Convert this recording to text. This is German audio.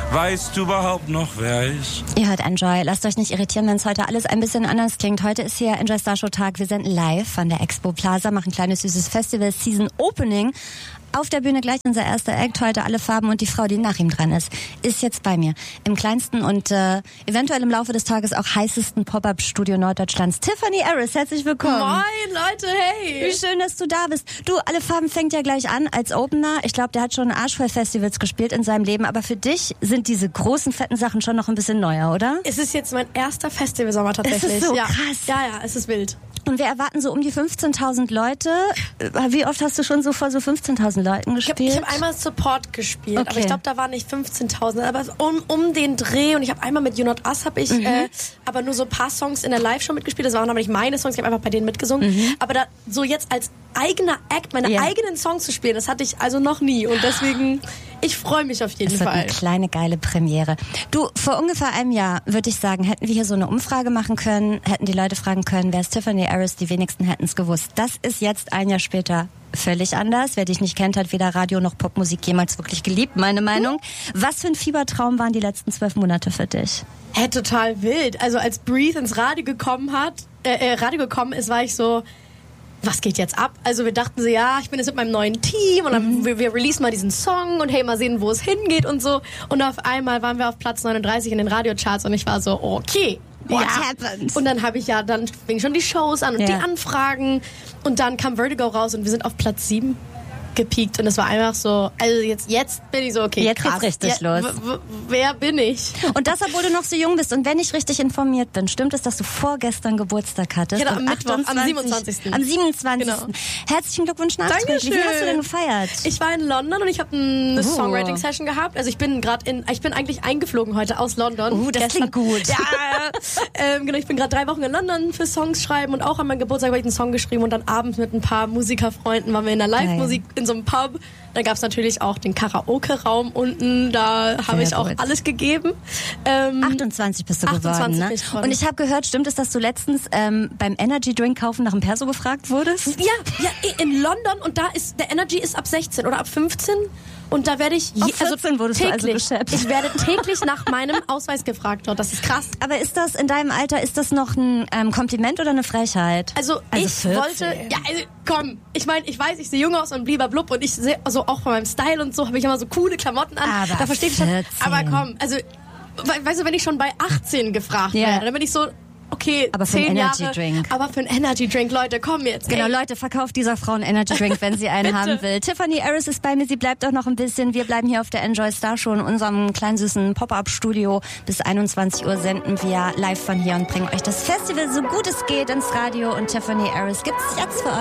Weißt du überhaupt noch, wer ich? Ihr hört Enjoy. Lasst euch nicht irritieren, wenn es heute alles ein bisschen anders klingt. Heute ist hier Enjoy Star Show Tag. Wir senden live von der Expo Plaza, machen ein kleines süßes Festival Season Opening. Auf der Bühne gleich unser erster Act heute, alle Farben, und die Frau, die nach ihm dran ist jetzt bei mir. Im kleinsten und eventuell im Laufe des Tages auch heißesten Pop-Up-Studio Norddeutschlands. Tiffany Harris, herzlich willkommen. Moin Leute, hey. Wie schön, dass du da bist. Du, alle Farben fängt ja gleich an als Opener. Ich glaube, der hat schon arschvoll Festivals gespielt in seinem Leben, aber für dich sind diese großen, fetten Sachen schon noch ein bisschen neuer, oder? Es ist jetzt mein erster Festivalsommer tatsächlich. Es ist so ja. krass. Ja, es ist wild. Und wir erwarten so um die 15.000 Leute. Wie oft hast du schon so vor so 15.000 Leuten gespielt? Ich habe einmal Support gespielt, okay. aber ich glaube, da waren nicht 15.000, aber um den Dreh. Und ich habe einmal mit You Not Us aber nur so ein paar Songs in der Live-Show mitgespielt. Das waren aber nicht meine Songs, ich habe einfach bei denen mitgesungen. Aber da so jetzt als eigener Act meine eigenen Songs zu spielen, das hatte ich also noch nie. Und deswegen, ich freue mich auf jeden Fall. Das wird eine kleine, geile Premiere. Du, vor ungefähr einem Jahr, würde ich sagen, hätten wir hier so eine Umfrage machen können, hätten die Leute fragen können, wer ist Tiffany Harris, die wenigsten hätten es gewusst. Das ist jetzt ein Jahr später völlig anders. Wer dich nicht kennt, hat weder Radio noch Popmusik jemals wirklich geliebt, meine Meinung. Was für ein Fiebertraum waren die letzten 12 Monate für dich? Total wild. Also als Breathe ins Radio gekommen ist, war ich so, was geht jetzt ab? Also wir dachten so, ja, ich bin jetzt mit meinem neuen Team und dann wir releasen mal diesen Song und hey, mal sehen, wo es hingeht und so. Und auf einmal waren wir auf Platz 39 in den Radiocharts und ich war so, okay, what happened? Und dann dann fingen schon die Shows an und die Anfragen und dann kam Vertigo raus und wir sind auf Platz 7 gepiekt und es war einfach so, also jetzt bin ich so, okay, jetzt krass. Geht's richtig los. Wer bin ich? Und das, obwohl du noch so jung bist. Und wenn ich richtig informiert bin, stimmt es, dass du vorgestern Geburtstag hattest? Genau, am Mittwoch, am 27. Am 27. Genau. Herzlichen Glückwunsch nachträglich. Wie hast du denn gefeiert? Ich war in London und ich habe eine Songwriting-Session gehabt. Also ich bin eigentlich eingeflogen heute aus London. Das klingt gut. Ja, genau, ich bin gerade 3 Wochen in London für Songs schreiben und auch an meinem Geburtstag habe ich einen Song geschrieben und dann abends mit ein paar Musikerfreunden waren wir in der Live-Musik in so einem Pub. Da gab es natürlich auch den Karaoke-Raum unten. Da habe ich auch alles gegeben. 28 bist du geworden, ne? Und ich habe gehört, stimmt es, dass du letztens beim Energy Drink kaufen nach dem Perso gefragt wurdest? Ja, in London. Und da ist der Energy ist ab 16 oder ab 15. Und da werde ich auf 14 wurdest du also beschäftigt. Ich werde täglich nach meinem Ausweis gefragt dort. Das ist krass. Aber ist das in deinem Alter, ist das noch ein Kompliment oder eine Frechheit? Also ich 14. wollte, komm, ich meine, ich weiß, ich sehe jung aus und blub und ich sehe, also auch von meinem Style und so, habe ich immer so coole Klamotten an. Aber da verstehe ich schon. Aber komm, also, weißt du, wenn ich schon bei 18 gefragt werde, dann bin ich so, okay, aber für 10 einen Jahre, Energy Drink. Aber für einen Energy Drink, Leute, komm jetzt. Genau, Leute, verkauft dieser Frau einen Energy Drink, wenn sie einen haben will. Tiffany Harris ist bei mir, sie bleibt auch noch ein bisschen. Wir bleiben hier auf der Enjoy Star Show in unserem kleinen süßen Pop-Up-Studio. Bis 21 Uhr senden wir live von hier und bringen euch das Festival so gut es geht ins Radio. Und Tiffany Harris gibt's jetzt für euch.